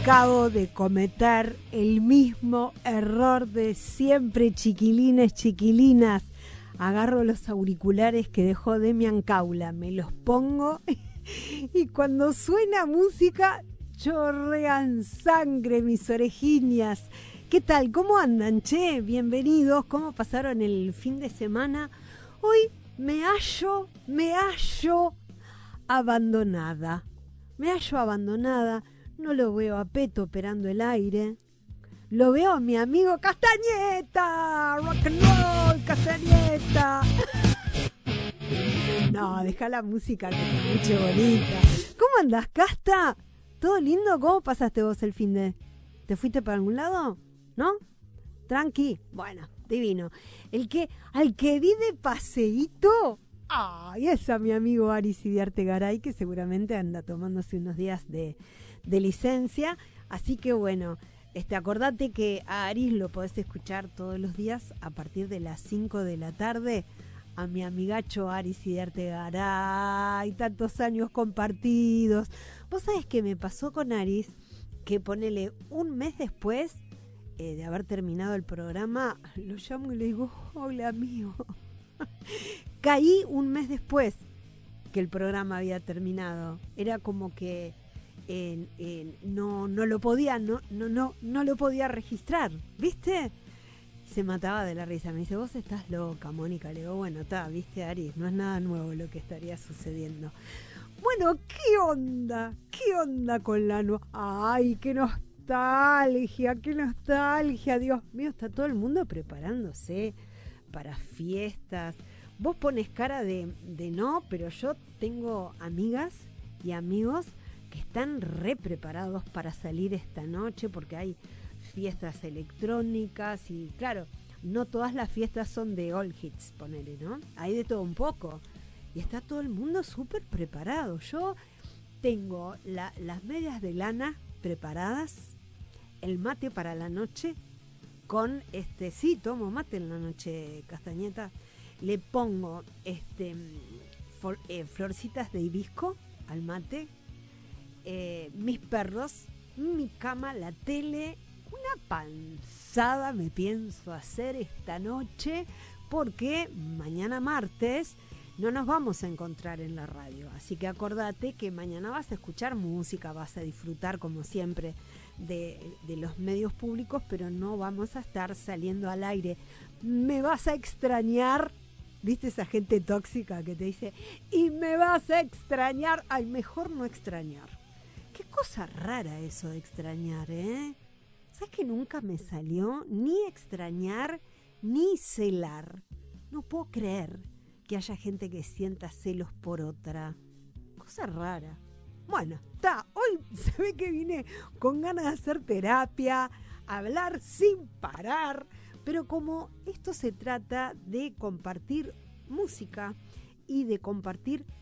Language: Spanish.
acabo de cometer el mismo error de siempre, chiquilines, chiquilinas. Agarro los auriculares que dejó Demian Caula, me los pongo y cuando suena música chorrean sangre mis orejinas. ¿Qué tal? ¿Cómo andan, che? Bienvenidos. ¿Cómo pasaron el fin de semana? Hoy me hallo abandonada. No lo veo a Peto operando el aire. Lo veo a mi amigo Castañeta. Rock and roll, Castañeta. No, deja la música que se escuche bonita. ¿Cómo andás, Casta? ¿Todo lindo? ¿Cómo pasaste vos el fin de...? ¿Te fuiste para algún lado? ¿No? Tranqui. Bueno, divino. Al que vi de paseíto... ¡Ay! Es a mi amigo Aris Idiarte Garay, que seguramente anda tomándose unos días de licencia. Así que bueno, acordate que a Aris lo podés escuchar todos los días a partir de las 5 de la tarde. A mi amigacho Aris Idiarte Garay, tantos años compartidos. ¿Vos sabés qué me pasó con Aris? Que ponele un mes después de haber terminado el programa, lo llamo y le digo, hola amigo. Caí un mes después que el programa había terminado. Era como que no lo podía, no lo podía registrar, ¿viste? Se mataba de la risa. Me dice, vos estás loca, Mónica. Le digo, bueno, viste, Aris, no es nada nuevo lo que estaría sucediendo. Bueno, ¿qué onda? ¿Qué onda con la nueva? ¡Ay, qué nostalgia! ¡Qué nostalgia! Dios mío, está todo el mundo preparándose para fiestas. Vos pones cara de no, pero yo tengo amigas y amigos que están re preparados para salir esta noche porque hay fiestas electrónicas y claro, no todas las fiestas son de all hits, ponele, ¿no? Hay de todo un poco y está todo el mundo súper preparado. Yo tengo las medias de lana preparadas, el mate para la noche con sí, tomo mate en la noche, Castañeta. Le pongo florcitas de hibisco al mate, mis perros, mi cama, la tele, una panzada me pienso hacer esta noche porque mañana martes no nos vamos a encontrar en la radio. Así que acordate que mañana vas a escuchar música, vas a disfrutar como siempre de los medios públicos, pero no vamos a estar saliendo al aire. Me vas a extrañar, ¿viste esa gente tóxica que te dice, y me vas a extrañar? Ay, mejor no extrañar. Qué cosa rara eso de extrañar, ¿eh? ¿Sabes que nunca me salió ni extrañar ni celar? No puedo creer que haya gente que sienta celos por otra. Cosa rara. Bueno, hoy se ve que vine con ganas de hacer terapia, hablar sin parar, pero como esto se trata de compartir música y de compartir